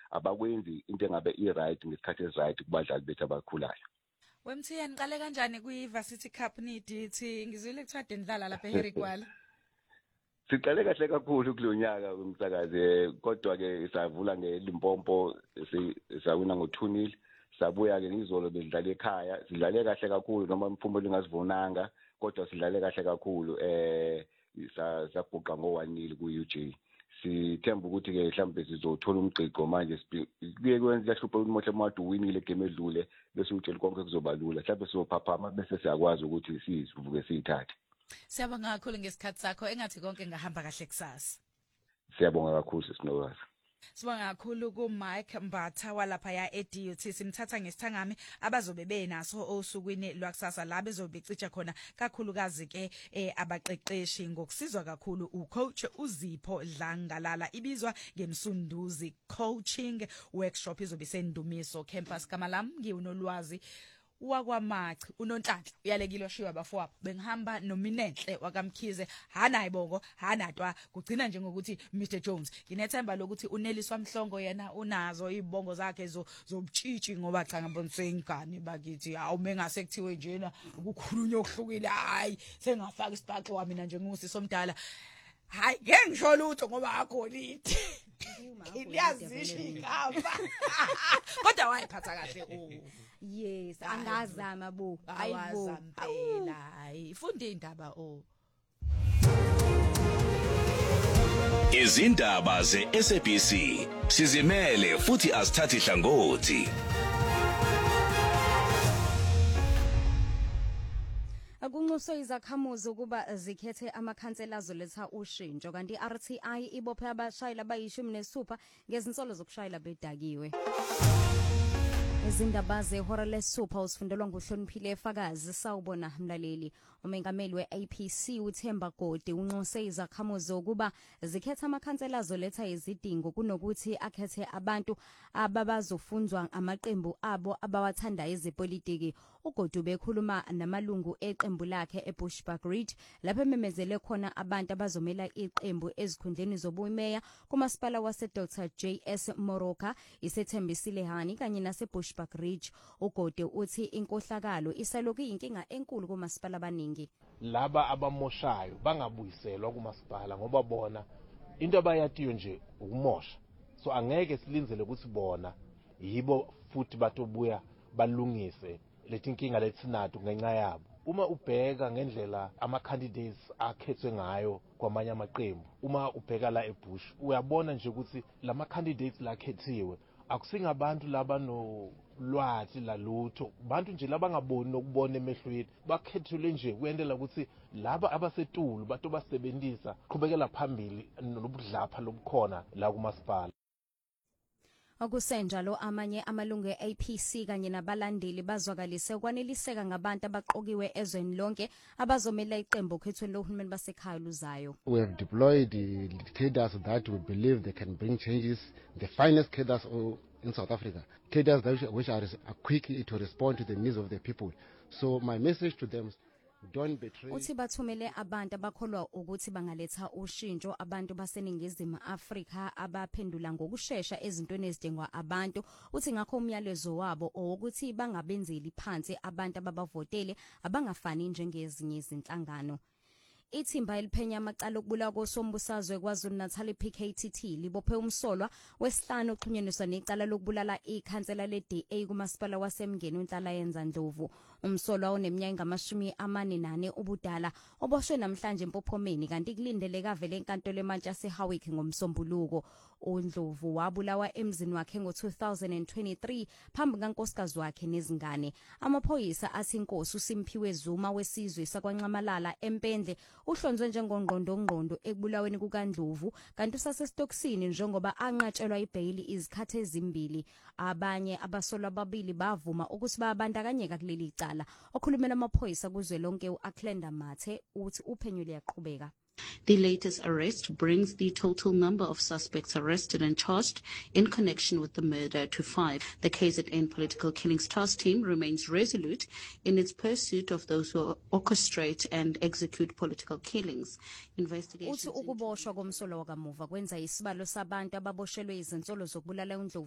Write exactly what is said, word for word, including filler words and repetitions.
abakwenzi into engabe i-right ngesikhathi esi-right kubadlali bethu abakhulayo. Wemthiya niqale kanjani kwi-Varsity Cup nidithi ngizwile kuthiwa nidlala lapha eHerigwala? Siqale kahle kakhulu kulonyaka umsakazi kodwa ke savula ngeLimpompo sawina ngo-two nil. Sabuya ke ngizolo bedlala ekhaya sidlale kahle kakhulu noma imphumela ingazivunanga kodwa sidlale kahle kakhulu eh sabhuqa ngo-one nil ku-U J. Sithemba ukuthi ke mhlambe sizothola umgqiqo manje kuye kwenza lahlupha ukuthi mohle manje uwinile igame edlule bese utshela konke kuzoba lula mhlawumbe sizophaphama bese siyakwazi ukuthi sizivuke siyithathe. Siyabonga kakhulu ngesikhathi sakho engathi konke ngahamba kahle kusasa. Siyabonga kakhulu sisinokwazi. Sibonga kakhulu ku Mike Mbatha walapha ya E D U T simthatha ngesithangami abazobe benaso osukwini lwakusasa la bezobecicha khona kakhulukazi ke abaqeqeshi ngokusizwa kakhulu ucoach uZipho Dlangalala ibizwa ngemsunduzi coaching workshop izobe sendumiso campus Kamalam ngiwunolwazi wakwamachi uNonhlanhla uyalekile washiwa abafowabo bengihamba noMinenhle wakamkhize hana ibongo hana twa kugcina nje ngokuthi Mister Jones nginethemba lokuthi uNeliswa Mhlongo yena unazo ibongo zakhe zo zobutshitshi ngoba cha ngabonise ingane bakithi awume ngase kuthiwe njena ukukhulunywa okuhlukile hayi sengafaka isibhaxo wami mina nje ngusisi omdala hayi ngeke ngisho lutho ngoba akholiti iyazisho igama kodwa wayiphatha kahle o yes angazama bo ayibo phela hayi funda indaba o izindaba ze-S A B C sizimele futhi asithathi hlangothi. Akunxuswe izakhamuzi ukuba zikhethe amakhansela azoletha ushintsho kanti i-R T I ibophe abashayeli abayishumi nesithupha ngezinsolo zokushayela bedakiwe. Izindaba zehora lesithupha usifundelwa nguhloniphile efakazi sawubona mlaleli. Umengameli we-A P C uThemba Godi unxuse izakhamuzi ukuba zikhetha amakhansela azoletha izidingo kunokuthi akhethe abantu ababazofunzwa amaqembu abo abawathanda ezepolitiki. uGodu bekhuluma namalungu eqembu lakhe eBushbuckridge lapho ememezele khona abantu abazomela iqembu ezikhundleni zobumeya kumasipala wase Doctor J S Moroka isethembisile hani kanye nase Bushbuckridge. uGodu uthi inkohlakalo isaloku inkinga enkulu kumasipala abaningi. Laba abamoshayo bangabuyiselwa kumasipala ngoba bona into abayatiyo nje ukumosha, so angeke silinzele ukuthi bona yibo futhi batobuya balungise lethi inkinga lethinathu ngenxa yabo. Uma ubheka ngendlela ama candidates akhethwe ngayo kwamanye amaqembu, uma ubheka la eBush uyabona nje ukuthi lama candidates la khethiwe akusingabantu laba no lwathi la lutho, bantu nje labangaboni nokubona emehlweni, bakhethelwe nje kuyendela ukuthi laba abasetulu bato basebenzisa qhubekela phambili nobudlapha lobukhona la kumasipala. Akusenjalo amanye amalungu e-A P C kanye nabalandeli bazwakalise ukwaneliseka ngabantu abaqokiwe ezweni lonke abazomela iqembu okhethweni lohulumeni basekhaya luzayo. We have deployed the cadres that we believe they can bring changes, the finest cadres in South Africa, cadres that which are, are quick to respond to the needs of the people. So my message to them, don't betray. Uthi bathumele abantu abakholwa ukuthi bangaletha ushintsho abantu baseningizimu Afrika abaphendula ngokusheshsha ezintweni ezidingwa abantu. Uthi ngakho umyalezo wabo ukuthi bangabenzeli phansi abantu ababavotele abangafani njengezinye izinhlangano. Ithimba eliphenya amacala okubulawa kosombusazwe kwaZulu Natal P K T T libophe umsolwa wesihlanu oxhunyeniswa necala lokubulala ikhansela le-D A kumasipala wasemngeni uNhlala yenza Ndlovu. Umsolwa oneminyaka ngamashumi amane nane ubudala oboshwe namhlanje empophomeni kanti kulindeleka vele enkantolo eManchester Howick ngomsombuluko. uNdlovu wabulawa emzini wakhe ngo-two thousand twenty-three phambi kankosikazi wakhe nezingane. Amaphoyisa athi inkosi uSimphiwe Zuma wesizwe sakwaNxamalala eMpendle uhlonzwe njengongqondongqondo ekubulaweni kukaNdlovu kanti usasesitokisini njengoba anqatshelwa ibhayili izikhathi ezimbili. Abanye abasolwa ababili bavuma ukuthi babandakanyeka kuleli cala. Okhulumela amaphoyisa kuzwelonke uAclenda Mathe uthi uphenyo luyaqhubeka. The latest arrest brings the total number of suspects arrested and charged in connection with the murder to five. The K Z N Political Killings Task Team remains resolute in its pursuit of those who orchestrate and execute political killings. Investigations. Uthi ukuboshwa komsolwa wakamuva kwenza isibalo sabantu ababoshelwe izinsolo zokubulala uNdlovu